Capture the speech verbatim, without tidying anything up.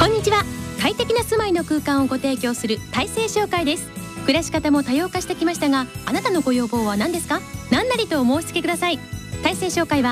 こんにちは。快適な住まいの空間をご提供する大成商会です。暮らし方も多様化してきましたが、あなたのご要望は何ですか？何なりとお申し付けください。大成商会は